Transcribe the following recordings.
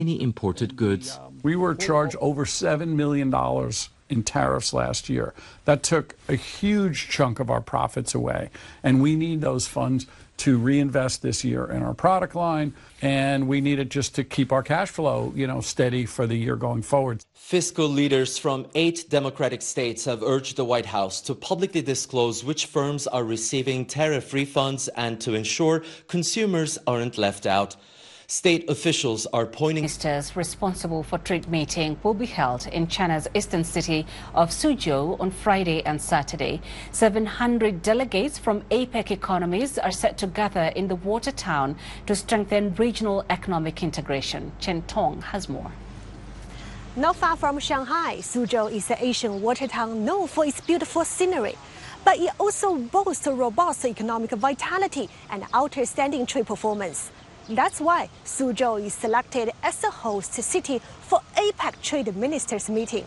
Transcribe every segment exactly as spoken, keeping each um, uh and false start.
any imported goods. We were charged over seven million dollars in tariffs last year. That took a huge chunk of our profits away, and we need those funds to reinvest this year in our product line, and we need it just to keep our cash flow, you know, steady for the year going forward. Fiscal leaders from eight Democratic states have urged the White House to publicly disclose which firms are receiving tariff refunds and to ensure consumers aren't left out. State officials are pointing. Ministers responsible for trade meeting will be held in China's eastern city of Suzhou on Friday and Saturday. seven hundred delegates from APEC economies are set to gather in the water town to strengthen regional economic integration. Chen Tong has more. Not far from Shanghai, Suzhou is an Asian water town known for its beautiful scenery. But it also boasts a robust economic vitality and outstanding trade performance. That's why Suzhou is selected as the host city for APEC Trade Ministers meeting.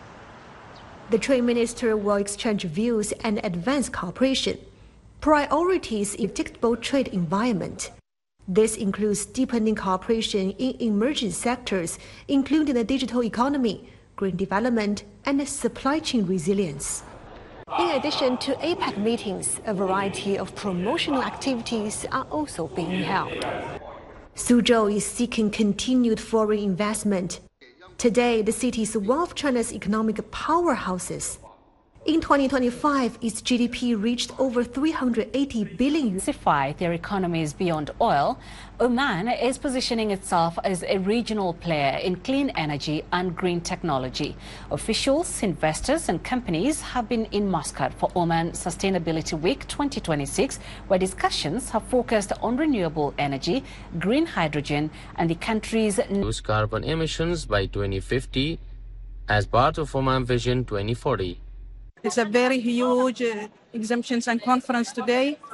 The trade minister will exchange views and advance cooperation. Priorities in predictable trade environment. This includes deepening cooperation in emerging sectors, including the digital economy, green development, and supply chain resilience. In addition to APEC meetings, a variety of promotional activities are also being held. Suzhou is seeking continued foreign investment. Today, the city is one of China's economic powerhouses. In twenty twenty-five, its G D P reached over three hundred eighty billion. Diversify their economies beyond oil, Oman is positioning itself as a regional player in clean energy and green technology. Officials, investors and companies have been in Muscat for Oman Sustainability Week twenty twenty-six, where discussions have focused on renewable energy, green hydrogen and the country's reduce carbon emissions by twenty fifty as part of Oman Vision twenty forty. It's a very huge uh, exemptions and conference today.